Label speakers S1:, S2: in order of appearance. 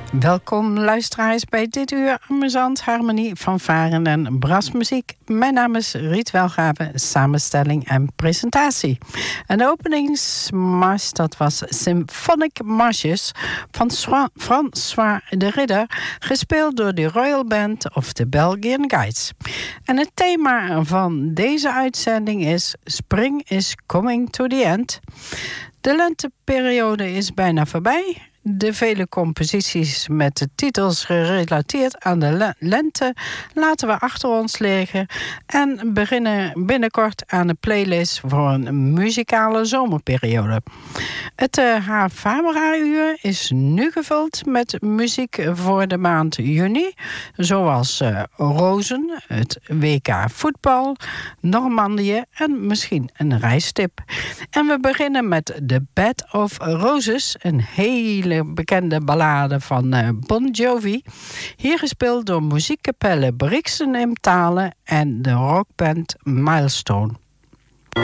S1: Welkom luisteraars bij dit uur amusant harmonie van varen en brasmuziek. Mijn naam is Riet Welgave, samenstelling en presentatie. En de openingsmars, dat was Symphonic Marshes van François de Ridder, gespeeld door de Royal Band of the Belgian Guides. En het thema van deze uitzending is Spring is coming to the end. De lenteperiode is bijna voorbij. De vele composities met de titels gerelateerd aan de lente laten we achter ons liggen en beginnen binnenkort aan de playlist voor een muzikale zomerperiode. Het Havabra-uur is nu gevuld met muziek voor de maand juni, zoals Rozen, het WK voetbal, Normandië en misschien een reistip. En we beginnen met The Bed of Roses, een hele bekende ballade van Bon Jovi. Hier gespeeld door muziekkapelle Brixen in Talen en de rockband Milestone.